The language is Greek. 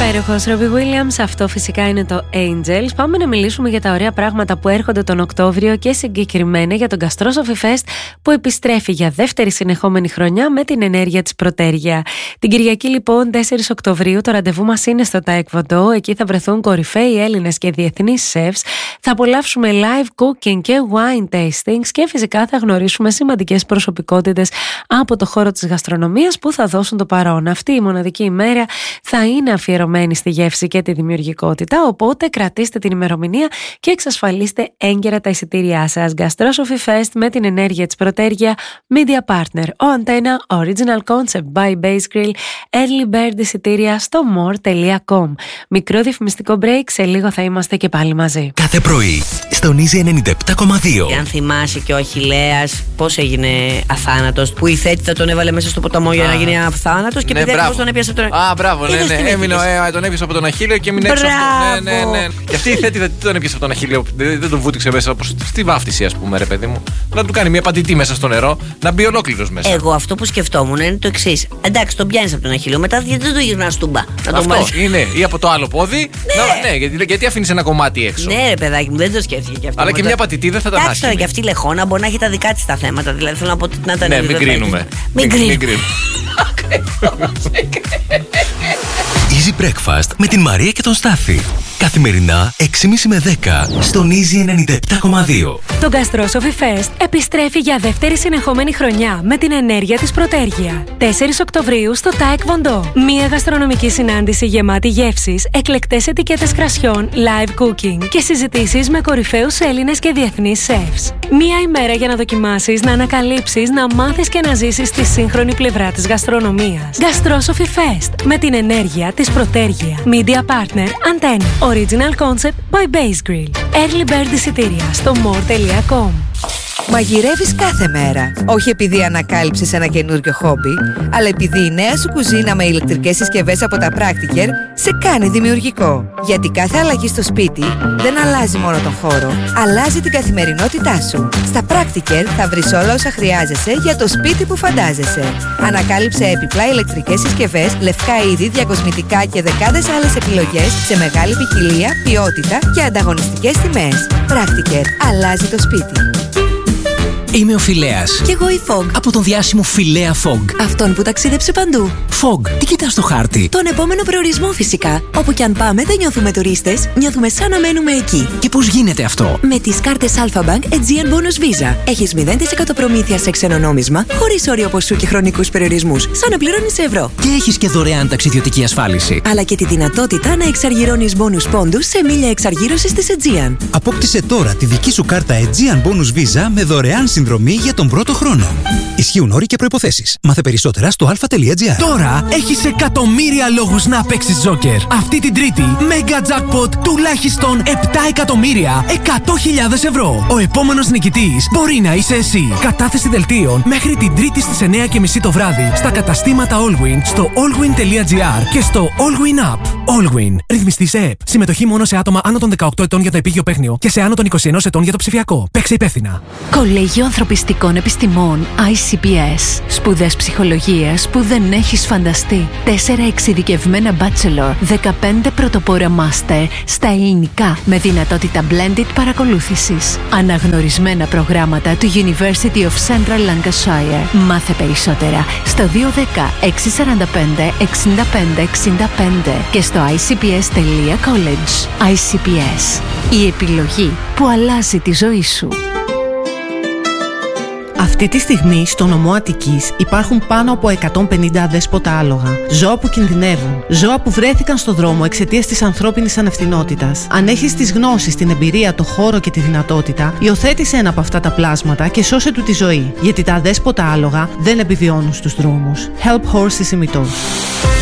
Υπέροχος Ρόμπι Βίλιαμς, αυτό φυσικά είναι το Angels. Πάμε να μιλήσουμε για τα ωραία πράγματα που έρχονται τον Οκτώβριο και συγκεκριμένα για τον Gastrosophy Fest που επιστρέφει για δεύτερη συνεχόμενη χρονιά με την ενέργεια της Πρωτέργεια. Την Κυριακή λοιπόν 4 Οκτωβρίου το ραντεβού μας είναι στο Taekwondo. Εκεί θα βρεθούν κορυφαίοι Έλληνες και διεθνείς chefs. Θα απολαύσουμε live cooking και wine tastings και φυσικά θα γνωρίσουμε σημαντικές προσωπικότητες από το χώρο της γαστρονομίας που θα δώσουν το παρόν. Αυτή η μοναδική ημέρα θα είναι αφιερωμένη στη γεύση και τη δημιουργικότητα, οπότε κρατήστε την ημερομηνία και εξασφαλίστε έγκαιρα τα εισιτήριά σας. Gastrosophy Fest με την ενέργεια της Πρωτέργεια, Media Partner, ο Antenna, Original Concept by Base Grill, Early Bird εισιτήρια στο more.com. Μικρό διαφημιστικό break, σε λίγο θα είμαστε και πάλι μαζί. Κάθε πρωί στον Easy 97,2. Και αν θυμάσαι και ο Αχιλλέας πώς έγινε αθάνατος, που η Θέτη τον έβαλε μέσα στο ποταμό για να γίνει αθάνατος και επειδή τον έπιασε από τον. Μπράβο, τον έπιασε από τον Αχίλλεο και έμεινε έξω από τον. Ναι. Και αυτή η Θέτη δεν τον έπιασε από τον Αχίλλεο, δεν τον βούτυξε μέσα όπως στη βάφτιση, ας πούμε, ρε παιδί μου. Να του κάνει μια πατητή μέσα στο νερό, να μπει ολόκληρος μέσα. Εγώ αυτό που σκεφτόμουν είναι το εξής. Εντάξει, τον πιάνεις από τον Αχίλλεο, μετά γιατί δεν το γυρνάς τούμπα. Αυτό είναι, ή από το άλλο πόδι. Ναι, γιατί αφήνεις ένα κομμάτι έξω. Ναι, ρε παιδάκι μου, δεν το σκέφτηκε και αυτό. Αλλά και μια πατητή δεν θα τα εντάξει, τώρα και αυτή η λεχόνα μπορεί να έχει τα δικά της τα θέματα. Δηλαδή θέλω να πω ότι να τα. Ναι, μην κρίνουμε. Easy Breakfast με την Μαρία και τον Στάθη. Καθημερινά 6.30 με 10 στον Easy 97,2. Το Gastrosophy Fest επιστρέφει για δεύτερη συνεχόμενη χρονιά με την ενέργεια της Πρωτέργεια. 4 Οκτωβρίου στο Taekwondo. Μία γαστρονομική συνάντηση γεμάτη γεύσεις, εκλεκτές ετικέτες κρασιών, live cooking και συζητήσεις με κορυφαίους Έλληνες και διεθνείς chefs. Μία ημέρα για να δοκιμάσεις, να ανακαλύψεις, να μάθεις και να ζήσεις τη σύγχρονη πλευρά της γαστρονομίας. Gastrosophy Fest με την ενέργεια της Πρωτέργεια. Media Partner, Antenna. Original Concept by Base Grill. Early Bird εισιτήρια στο more.com. Μαγειρεύεις κάθε μέρα. Όχι επειδή ανακάλυψες ένα καινούριο χόμπι, αλλά επειδή η νέα σου κουζίνα με ηλεκτρικές συσκευές από τα Practiker σε κάνει δημιουργικό. Γιατί κάθε αλλαγή στο σπίτι δεν αλλάζει μόνο τον χώρο, αλλάζει την καθημερινότητά σου. Στα Practiker θα βρεις όλα όσα χρειάζεσαι για το σπίτι που φαντάζεσαι. Ανακάλυψε έπιπλα, ηλεκτρικές συσκευές, λευκά είδη, διακοσμητικά και δεκάδες άλλες επιλογές σε μεγάλη ποικιλία, ποιότητα και ανταγωνιστικές τιμές. Practiker. Αλλάζει το σπίτι. Είμαι ο Φιλέας. Κι εγώ η Fog. Από τον διάσημο Φιλέα Fog. Αυτόν που ταξίδεψε παντού. Fog, τι κοιτάς στο χάρτη? Τον επόμενο προορισμό φυσικά. Όπου κι αν πάμε δεν νιώθουμε τουρίστες, νιώθουμε σαν να μένουμε εκεί. Και πώς γίνεται αυτό? Με τις κάρτες Alpha Bank Aegean Bonus Visa. Έχεις 0% προμήθεια σε ξένο νόμισμα, χωρίς όριο ποσού και χρονικούς περιορισμούς, σαν να πληρώνεις ευρώ. Και έχεις και δωρεάν ταξιδιωτική ασφάλιση. Αλλά και τη δυνατότητα να εξαργυρώνεις bonus πόντους σε μίλια εξαργύρωσης της Aegean. Απόκτησε τώρα τη δική σου κάρτα Aegean Bonus Visa με δωρεάν συνδρομή για τον πρώτο χρόνο. Ισχύουν όροι και προϋποθέσεις. Μάθε περισσότερα στο alpha.gr. Τώρα έχεις εκατομμύρια λόγους να παίξεις Τζόκερ. Αυτή την Τρίτη, Mega Jackpot τουλάχιστον 7 εκατομμύρια 100.000 ευρώ. Ο επόμενος νικητής μπορεί να είσαι εσύ. Κατάθεση δελτίων μέχρι την Τρίτη στις 9:30 το βράδυ στα καταστήματα Allwyn, στο allwyn.gr και στο Allwyn App. Allwyn. Ρυθμιστής ΕΕΠ. Συμμετοχή μόνο σε άτομα άνω των 18 ετών για το επίγειο παίχνιο και σε άνω των 21 ετών για το ψηφιακό. Παίξε υπεύθυνα. Κολέγιο Ανθρωπιστικών Επιστημών ICPS. Σπουδές ψυχολογίας που δεν έχεις φανταστεί. 4 εξειδικευμένα bachelor, 15 πρωτοπόρα master στα ελληνικά με δυνατότητα blended παρακολούθησης. Αναγνωρισμένα προγράμματα του University of Central Lancashire. Μάθε περισσότερα στο 210 645 65 65 και στο icps.college. ICPS. Η επιλογή που αλλάζει τη ζωή σου. Αυτή τη στιγμή στο νομό Αττικής υπάρχουν πάνω από 150 αδέσποτα άλογα. Ζώα που κινδυνεύουν. Ζώα που βρέθηκαν στο δρόμο εξαιτίας της ανθρώπινης ανευθυνότητας. Αν έχεις τις γνώσεις, την εμπειρία, το χώρο και τη δυνατότητα, υιοθέτησε ένα από αυτά τα πλάσματα και σώσε του τη ζωή. Γιατί τα αδέσποτα άλογα δεν επιβιώνουν στους δρόμους. Help Horses ημιτός.